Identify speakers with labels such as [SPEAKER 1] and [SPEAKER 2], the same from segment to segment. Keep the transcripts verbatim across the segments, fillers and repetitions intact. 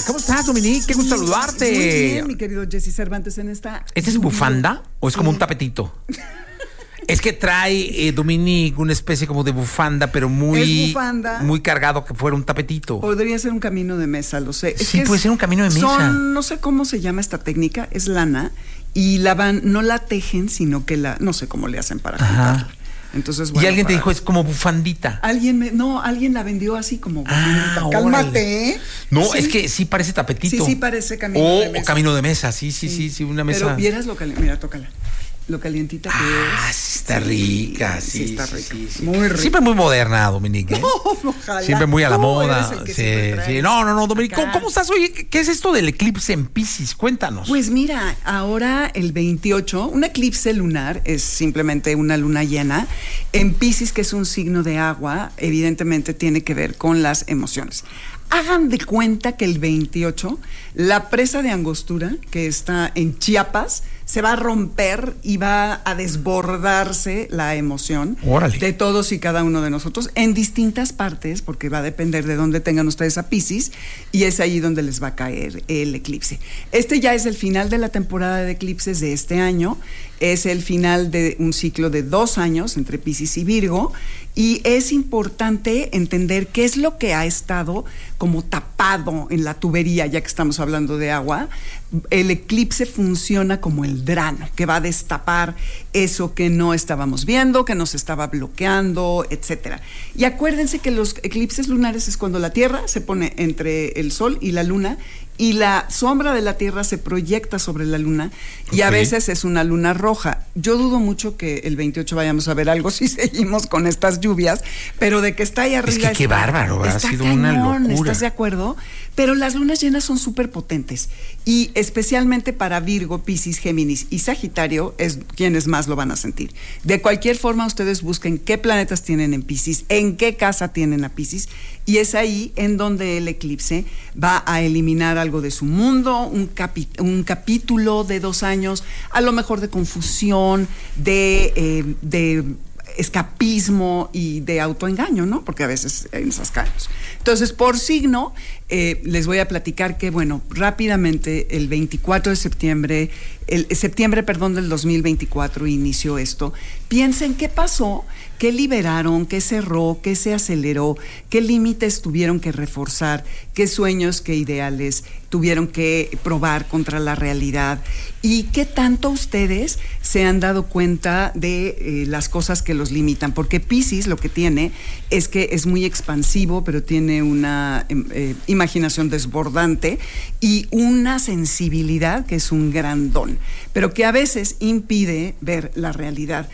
[SPEAKER 1] ¿Cómo estás, Dominique? Qué gusto saludarte.
[SPEAKER 2] Muy bien, mi querido Jesse Cervantes en esta...
[SPEAKER 1] ¿Esta es bufanda o es como un tapetito? Es que trae, eh, Dominique, una especie como de bufanda, pero muy...
[SPEAKER 2] Es bufanda.
[SPEAKER 1] Muy cargado, que fuera un tapetito.
[SPEAKER 2] Podría ser un camino de mesa, lo sé. Es
[SPEAKER 1] sí,
[SPEAKER 2] que
[SPEAKER 1] puede
[SPEAKER 2] es,
[SPEAKER 1] ser un camino de mesa.
[SPEAKER 2] Son, no sé cómo se llama esta técnica, es lana, y la van, no la tejen, sino que la, no sé cómo le hacen para juntarla. Entonces, bueno,
[SPEAKER 1] y alguien te
[SPEAKER 2] para...
[SPEAKER 1] dijo, es como bufandita.
[SPEAKER 2] Alguien me, no, alguien la vendió así como bufandita.
[SPEAKER 1] Ah,
[SPEAKER 2] Cálmate, ¿eh?
[SPEAKER 1] No,
[SPEAKER 2] sí.
[SPEAKER 1] Es que sí parece tapetito.
[SPEAKER 2] Sí, sí parece camino
[SPEAKER 1] o,
[SPEAKER 2] de mesa.
[SPEAKER 1] O camino de mesa, sí, sí, sí, sí, sí una mesa.
[SPEAKER 2] Pero vieras lo caliente, mira, tócala. Lo calientita que
[SPEAKER 1] ah,
[SPEAKER 2] es.
[SPEAKER 1] Sí, está
[SPEAKER 2] sí,
[SPEAKER 1] rica, sí.
[SPEAKER 2] Sí, está
[SPEAKER 1] sí,
[SPEAKER 2] rica.
[SPEAKER 1] Sí, sí.
[SPEAKER 2] Muy rica.
[SPEAKER 1] Siempre muy moderna, Dominique. ¿eh?
[SPEAKER 2] No, ojalá.
[SPEAKER 1] Siempre muy a la
[SPEAKER 2] Tú
[SPEAKER 1] moda.
[SPEAKER 2] eres el que
[SPEAKER 1] Sí, sí. No, no, no, Dominique, ¿cómo, ¿cómo estás? Oye, ¿qué es esto del eclipse en Piscis? Cuéntanos.
[SPEAKER 2] Pues mira, ahora el veintiocho, un eclipse lunar es simplemente una luna llena. En Piscis, que es un signo de agua, evidentemente tiene que ver con las emociones. Hagan de cuenta que el veintiocho, la presa de Angostura, que está en Chiapas, se va a romper y va a desbordarse la emoción
[SPEAKER 1] Órale.
[SPEAKER 2] de todos y cada uno de nosotros en distintas partes, porque va a depender de dónde tengan ustedes a Piscis, y es ahí donde les va a caer el eclipse. Este ya es el final de la temporada de eclipses de este año, es el final de un ciclo de dos años entre Piscis y Virgo, y es importante entender qué es lo que ha estado como tapado en la tubería, ya que estamos hablando de agua. El eclipse funciona como el drano, que va a destapar eso que no estábamos viendo, que nos estaba bloqueando, etcétera. Y acuérdense que los eclipses lunares es cuando la Tierra se pone entre el Sol y la Luna, y la sombra de la Tierra se proyecta sobre la Luna, y okay. A veces es una luna roja. Yo dudo mucho que el veintiocho vayamos a ver algo si seguimos con estas lluvias, pero de que está ahí arriba...
[SPEAKER 1] Es que qué
[SPEAKER 2] está,
[SPEAKER 1] bárbaro, ha sido
[SPEAKER 2] cañón,
[SPEAKER 1] una locura.
[SPEAKER 2] ¿Estás de acuerdo? Pero las lunas llenas son súper potentes, y especialmente para Virgo, Piscis, Géminis y Sagitario es quienes más lo van a sentir. De cualquier forma, ustedes busquen qué planetas tienen en Piscis, en qué casa tienen a Piscis, y es ahí en donde el eclipse va a eliminar algo de su mundo, un, capi- un capítulo de dos años, a lo mejor de confusión, de, eh, de escapismo y de autoengaño, ¿no? Porque a veces en esas caemos. Entonces, por signo, eh, les voy a platicar que, bueno, rápidamente, el veinticuatro de septiembre, el septiembre, perdón, del dos mil veinticuatro inició esto. Piensen qué pasó, qué liberaron, qué cerró, qué se aceleró, qué límites tuvieron que reforzar, qué sueños, qué ideales tuvieron que probar contra la realidad, y qué tanto ustedes se han dado cuenta de eh, las cosas que los limitan, porque Piscis lo que tiene es que es muy expansivo, pero tiene una eh, imaginación desbordante y una sensibilidad que es un gran don, pero que a veces impide ver la realidad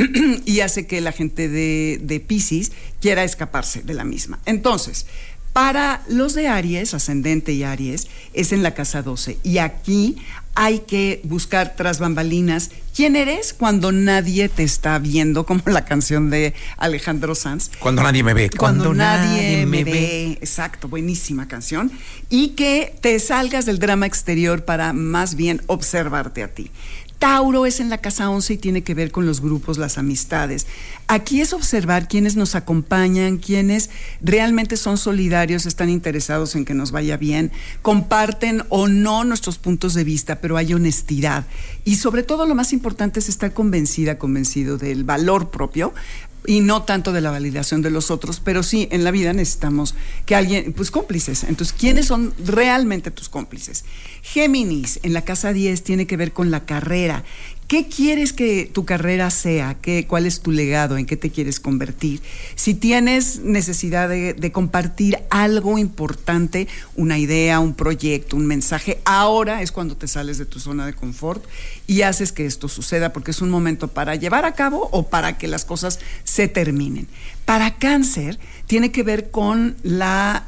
[SPEAKER 2] y hace que la gente de, de Piscis quiera escaparse de la misma. Entonces, para los de Aries, ascendente y Aries, es en la casa doce, y aquí hay que buscar tras bambalinas quién eres cuando nadie te está viendo, como la canción de Alejandro Sanz.
[SPEAKER 1] Cuando nadie me ve.
[SPEAKER 2] Cuando, cuando nadie, nadie me ve. ve. Exacto, buenísima canción. Y que te salgas del drama exterior para más bien observarte a ti. Tauro es en la casa once y tiene que ver con los grupos, las amistades. Aquí es observar quiénes nos acompañan, quiénes realmente son solidarios, están interesados en que nos vaya bien, comparten o no nuestros puntos de vista, pero hay honestidad. Y sobre todo lo más importante es estar convencida, convencido del valor propio, y no tanto de la validación de los otros, pero sí, en la vida necesitamos que alguien, pues cómplices. Entonces, ¿quiénes son realmente tus cómplices? Géminis, en la casa diez, tiene que ver con la carrera. ¿Qué quieres que tu carrera sea? ¿Qué, ¿Cuál es tu legado? ¿En qué te quieres convertir? Si tienes necesidad de, de compartir algo importante, una idea, un proyecto, un mensaje, ahora es cuando te sales de tu zona de confort y haces que esto suceda, porque es un momento para llevar a cabo o para que las cosas se terminen. Para Cáncer, tiene que ver con la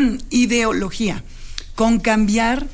[SPEAKER 2] ideología, con cambiar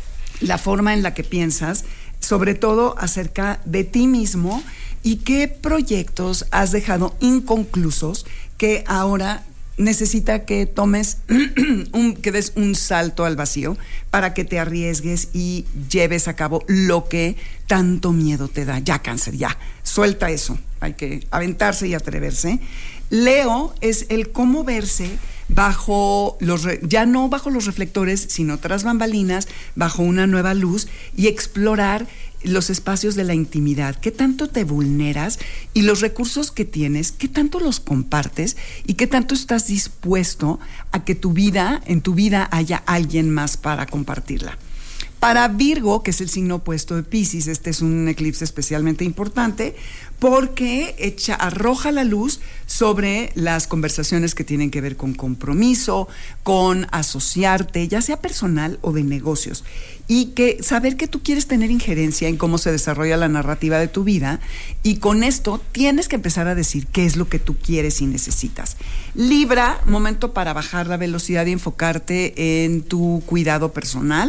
[SPEAKER 2] la forma en la que piensas, sobre todo acerca de ti mismo, y qué proyectos has dejado inconclusos que ahora necesita que tomes, un, que des un salto al vacío para que te arriesgues y lleves a cabo lo que tanto miedo te da. Ya, Cáncer, ya, suelta eso, hay que aventarse y atreverse. Leo es el cómo verse bajo los, re, ya no bajo los reflectores, sino tras bambalinas, bajo una nueva luz y explorar los espacios de la intimidad, qué tanto te vulneras y los recursos que tienes, qué tanto los compartes y qué tanto estás dispuesto a que tu vida, en tu vida haya alguien más para compartirla. Para Virgo, que es el signo opuesto de Piscis, este es un eclipse especialmente importante porque echa, arroja la luz sobre las conversaciones que tienen que ver con compromiso, con asociarte, ya sea personal o de negocios, y que saber que tú quieres tener injerencia en cómo se desarrolla la narrativa de tu vida, y con esto tienes que empezar a decir qué es lo que tú quieres y necesitas. Libra, momento para bajar la velocidad y enfocarte en tu cuidado personal,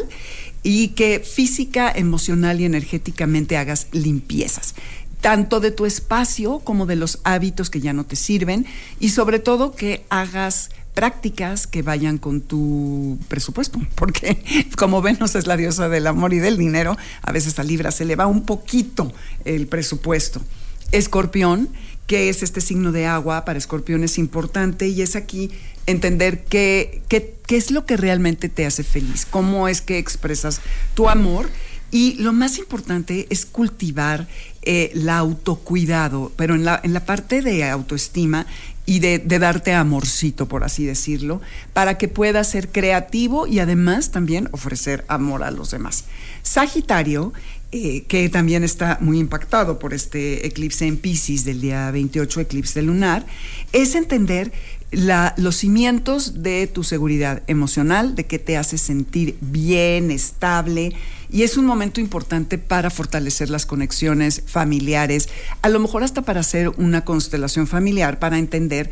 [SPEAKER 2] y que física, emocional y energéticamente hagas limpiezas, tanto de tu espacio como de los hábitos que ya no te sirven, y sobre todo que hagas prácticas que vayan con tu presupuesto, porque como Venus es la diosa del amor y del dinero, a veces a Libra se le va un poquito el presupuesto. Escorpión, que es este signo de agua, para Escorpión es importante, y es aquí entender qué, qué, qué es lo que realmente te hace feliz, cómo es que expresas tu amor, y lo más importante es cultivar eh, el autocuidado, pero en la, en la parte de autoestima y de, de darte amorcito, por así decirlo, para que puedas ser creativo y además también ofrecer amor a los demás. Sagitario, eh, que también está muy impactado por este eclipse en Piscis del día veintiocho, eclipse lunar, es entender La, los cimientos de tu seguridad emocional, de que te hace sentir bien, estable, y es un momento importante para fortalecer las conexiones familiares, a lo mejor hasta para hacer una constelación familiar, para entender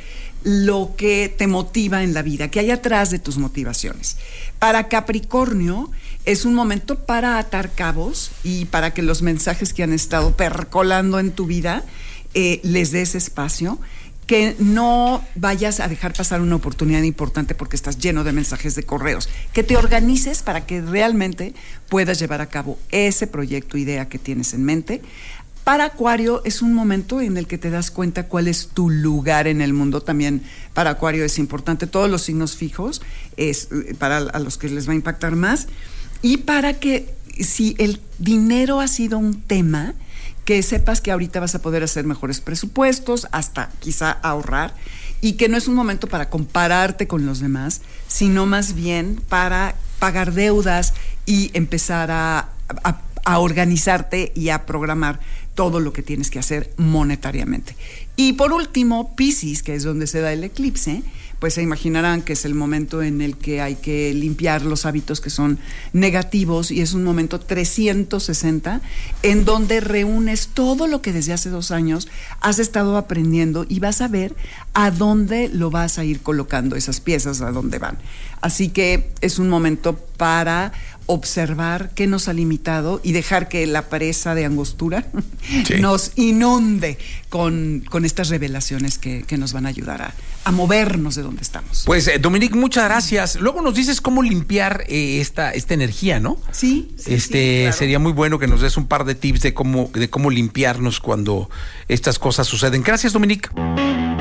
[SPEAKER 2] lo que te motiva en la vida, qué hay atrás de tus motivaciones. Para Capricornio es un momento para atar cabos y para que los mensajes que han estado percolando en tu vida eh, les des espacio, que no vayas a dejar pasar una oportunidad importante porque estás lleno de mensajes de correos, que te organices para que realmente puedas llevar a cabo ese proyecto, idea que tienes en mente. Para Acuario es un momento en el que te das cuenta cuál es tu lugar en el mundo. También para Acuario es importante, todos los signos fijos, es para a los que les va a impactar más, y para que si el dinero ha sido un tema, que sepas que ahorita vas a poder hacer mejores presupuestos, hasta quizá ahorrar, y que no es un momento para compararte con los demás, sino más bien para pagar deudas y empezar a, a, a organizarte y a programar todo lo que tienes que hacer monetariamente. Y por último, Piscis, que es donde se da el eclipse, pues se imaginarán que es el momento en el que hay que limpiar los hábitos que son negativos, y es un momento trescientos sesenta en donde reúnes todo lo que desde hace dos años has estado aprendiendo y vas a ver a dónde lo vas a ir colocando, esas piezas a dónde van. Así que es un momento para observar qué nos ha limitado y dejar que la presa de angostura sí. nos inunde con, con estas revelaciones que, que nos van a ayudar a, a movernos de donde estamos.
[SPEAKER 1] Pues, eh, Dominique, muchas gracias. Luego nos dices cómo limpiar eh, esta, esta energía, ¿no?
[SPEAKER 2] Sí, sí,
[SPEAKER 1] este,
[SPEAKER 2] sí, claro.
[SPEAKER 1] Sería muy bueno que nos des un par de tips de cómo, de cómo limpiarnos cuando estas cosas suceden. Gracias, Dominique.